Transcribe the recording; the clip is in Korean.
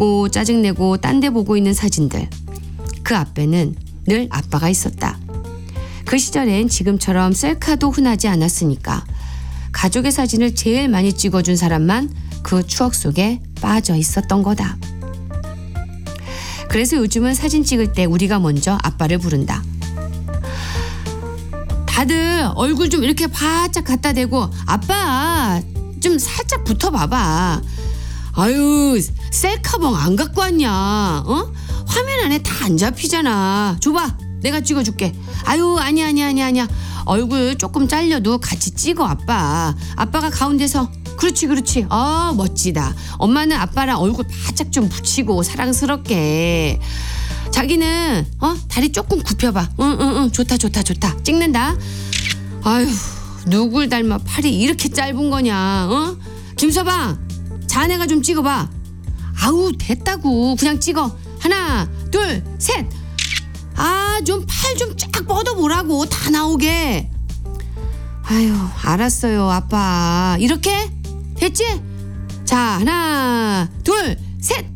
웃고 짜증내고 딴 데 보고 있는 사진들. 그 앞에는 늘 아빠가 있었다. 그 시절엔 지금처럼 셀카도 흔하지 않았으니까 가족의 사진을 제일 많이 찍어준 사람만 그 추억 속에 빠져 있었던 거다. 그래서 요즘은 사진 찍을 때 우리가 먼저 아빠를 부른다. 다들 얼굴 좀 이렇게 바짝 갖다 대고 아빠 좀 살짝 붙어봐봐. 아유 셀카봉 안 갖고 왔냐? 화면 안에 다 안 잡히잖아. 줘봐 내가 찍어줄게. 아유 아니야. 얼굴 조금 잘려도 같이 찍어 아빠. 아빠가 가운데서. 그렇지. 멋지다. 엄마는 아빠랑 얼굴 바짝 좀 붙이고 사랑스럽게. 자기는 다리 조금 굽혀봐. 응 좋다. 찍는다. 아유 누굴 닮아 팔이 이렇게 짧은 거냐? 김서방 자네가 좀 찍어봐. 아우 됐다고 그냥 찍어. 하나 둘 셋. 좀 팔 좀 쫙 뻗어보라고 다 나오게. 아유 알았어요 아빠. 이렇게 됐지? 자 하나 둘 셋.